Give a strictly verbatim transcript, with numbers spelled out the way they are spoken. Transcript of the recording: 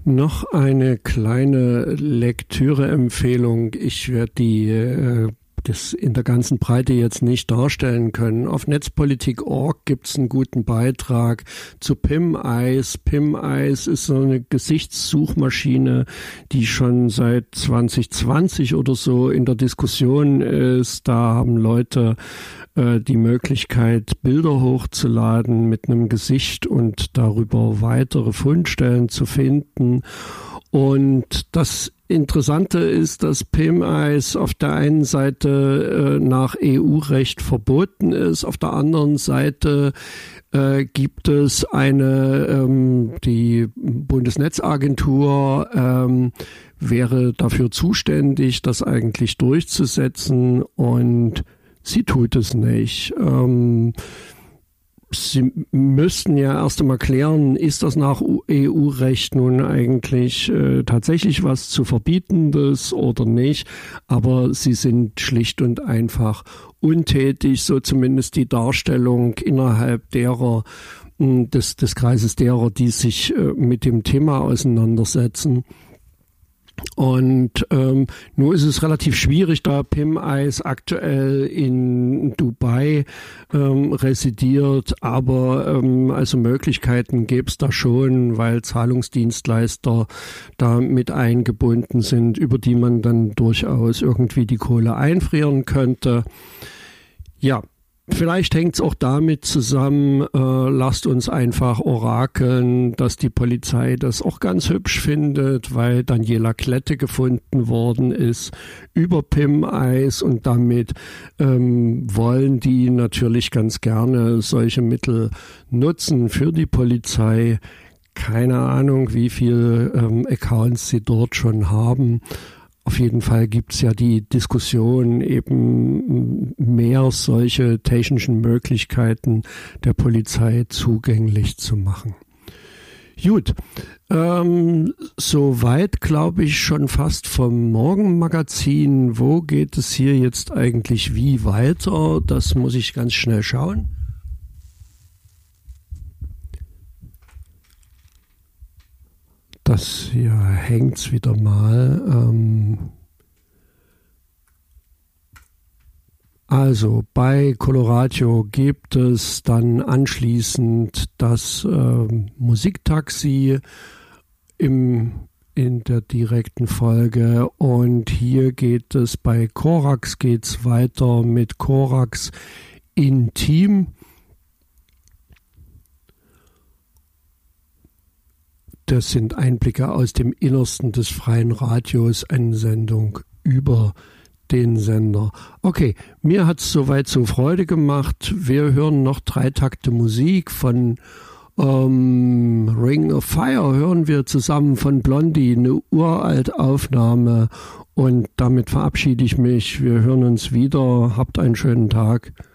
Noch eine kleine Lektüreempfehlung. Ich werde die äh, das in der ganzen Breite jetzt nicht darstellen können. Auf netzpolitik punkt org gibt es einen guten Beitrag zu PimEyes. PimEyes ist so eine Gesichtssuchmaschine, die schon seit zwanzig zwanzig oder so in der Diskussion ist. Da haben Leute äh, die Möglichkeit, Bilder hochzuladen mit einem Gesicht und darüber weitere Fundstellen zu finden. Und das Interessante ist, dass PimEyes auf der einen Seite äh, nach E U-Recht verboten ist, auf der anderen Seite äh, gibt es eine, ähm, die Bundesnetzagentur ähm, wäre dafür zuständig, das eigentlich durchzusetzen, und sie tut es nicht. Ähm, Sie müssten ja erst einmal klären, ist das nach E U-Recht nun eigentlich äh, tatsächlich was zu Verbietendes oder nicht, aber sie sind schlicht und einfach untätig, so zumindest die Darstellung innerhalb derer, mh, des, des Kreises derer, die sich äh, mit dem Thema auseinandersetzen. Und ähm, nur ist es relativ schwierig, da PimEyes aktuell in Dubai ähm, residiert, aber ähm, also Möglichkeiten gäbe es da schon, weil Zahlungsdienstleister da mit eingebunden sind, über die man dann durchaus irgendwie die Kohle einfrieren könnte. Ja. Vielleicht hängt es auch damit zusammen, äh, lasst uns einfach orakeln, dass die Polizei das auch ganz hübsch findet, weil Daniela Klette gefunden worden ist über PimEyes, und damit ähm, wollen die natürlich ganz gerne solche Mittel nutzen für die Polizei. Keine Ahnung, wie viele ähm, Accounts sie dort schon haben. Auf jeden Fall gibt's ja die Diskussion, eben mehr solche technischen Möglichkeiten der Polizei zugänglich zu machen. Gut, ähm, soweit glaube ich schon fast vom Morgenmagazin. Wo geht es hier jetzt eigentlich wie weiter? Das muss ich ganz schnell schauen. Das hier hängt's wieder mal. Ähm also bei Coloradio gibt es dann anschließend das äh, Musiktaxi im, in der direkten Folge, und hier geht es bei Korax geht's weiter mit Korax Intim. Das sind Einblicke aus dem Innersten des freien Radios, eine Sendung über den Sender. Okay, mir hat es soweit so Freude gemacht. Wir hören noch drei Takte Musik von ähm, Ring of Fire, hören wir zusammen von Blondie, eine uralte Aufnahme, und damit verabschiede ich mich. Wir hören uns wieder. Habt einen schönen Tag.